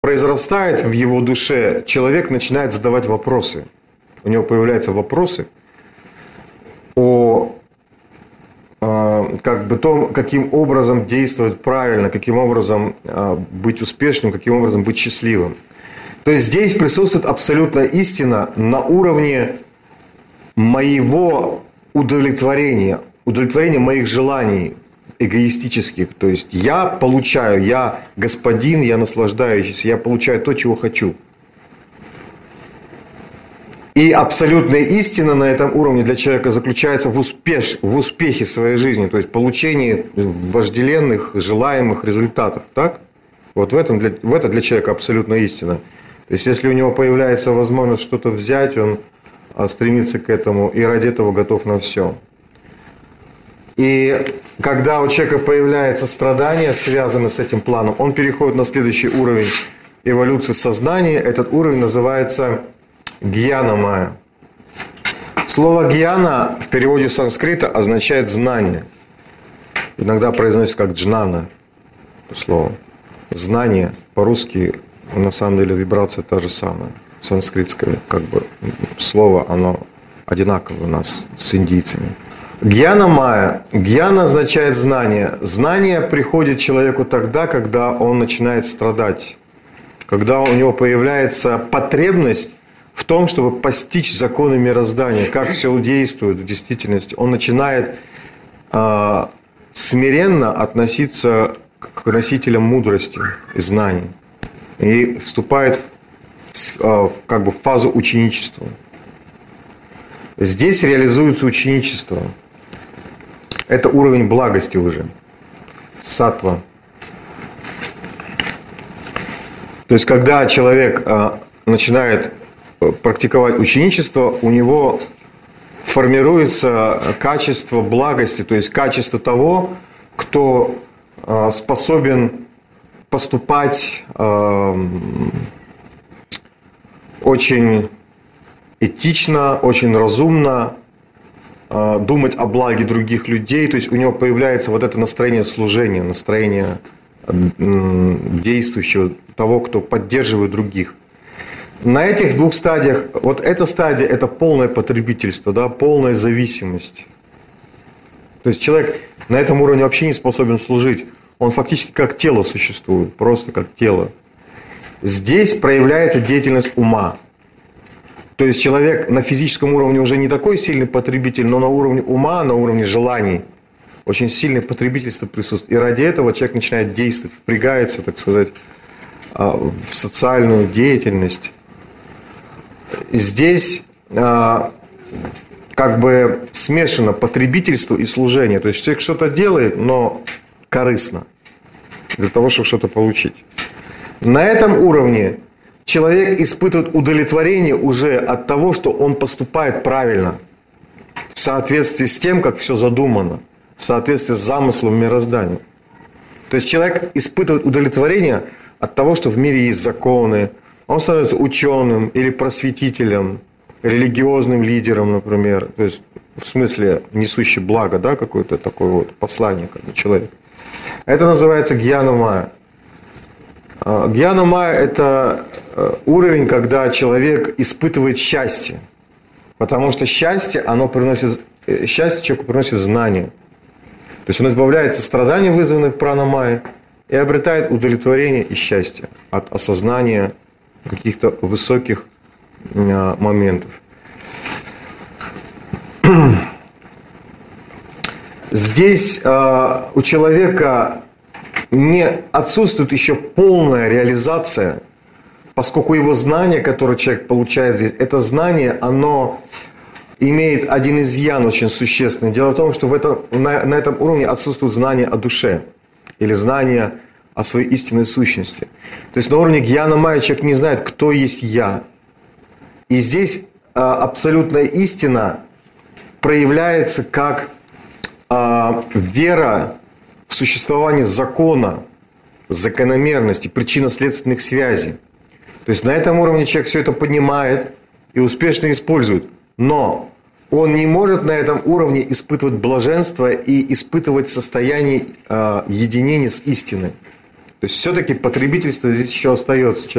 произрастает в его душе, человек начинает задавать вопросы. У него появляются вопросы о том, каким образом действовать правильно, каким образом быть успешным, каким образом быть счастливым. То есть здесь присутствует абсолютная истина на уровне моего удовлетворения моих желаний эгоистических. То есть я получаю, я господин, я наслаждающийся, я получаю то, чего хочу. И абсолютная истина на этом уровне для человека заключается в успехе своей жизни, то есть получении вожделенных, желаемых результатов. Так? Вот в это для человека абсолютная истина. То есть если у него появляется возможность что-то взять, он стремится к этому и ради этого готов на все. И когда у человека появляется страдание, связанное с этим планом, он переходит на следующий уровень эволюции сознания. Этот уровень называется гьяна майя. Слово гьяна в переводе с санскрита означает знание. Иногда произносится как джнана. Слово знание по-русски на самом деле вибрация та же самая. Санскритское слово, оно одинаковое у нас с индийцами. Гьяна майя. Гьяна означает знание. Знание приходит человеку тогда, когда он начинает страдать. Когда у него появляется потребность в том, чтобы постичь законы мироздания, как все действует в действительности. Он начинает смиренно относиться к носителям мудрости и знаний. И вступает в фазу ученичества. Здесь реализуется ученичество. Это уровень благости уже. Саттва. То есть, когда человек начинает практиковать ученичество, у него формируется качество благости, то есть качество того, кто способен поступать очень этично, очень разумно, думать о благе других людей. То есть у него появляется вот это настроение служения, настроение действующего, того, кто поддерживает других. На этих двух стадиях, вот эта стадия – это полное потребительство, да, полная зависимость. То есть человек на этом уровне вообще не способен служить. Он фактически как тело существует, просто как тело. Здесь проявляется деятельность ума. То есть человек на физическом уровне уже не такой сильный потребитель, но на уровне ума, на уровне желаний очень сильное потребительство присутствует. И ради этого человек начинает действовать, впрягается, так сказать, в социальную деятельность. Здесь смешано потребительство и служение. То есть человек что-то делает, но корыстно, для того, чтобы что-то получить. На этом уровне человек испытывает удовлетворение уже от того, что он поступает правильно, в соответствии с тем, как все задумано, в соответствии с замыслом мироздания. То есть человек испытывает удовлетворение от того, что в мире есть законы, он становится ученым или просветителем, религиозным лидером, например, то есть в смысле несущий благо, да, какое-то такое вот послание, человек. Это называется гьяна майя. Гьяна майя – это уровень, когда человек испытывает счастье. Потому что счастье человеку приносит знание. То есть он избавляется от страданий, вызванных пранамайей, и обретает удовлетворение и счастье от осознания каких-то высоких моментов. Здесь у человека не отсутствует еще полная реализация, поскольку его знание, которое человек получает здесь, это знание, оно имеет один изъян очень существенный. Дело в том, что на этом уровне отсутствует знание о душе или знание о своей истинной сущности. То есть на уровне гьяна майя человек не знает, кто есть я. И здесь абсолютная истина проявляется как вера в существование закона, закономерности, причинно-следственных связей. То есть на этом уровне человек все это понимает и успешно использует. Но он не может на этом уровне испытывать блаженство и испытывать состояние единения с истиной. То есть все-таки потребительство здесь еще остается.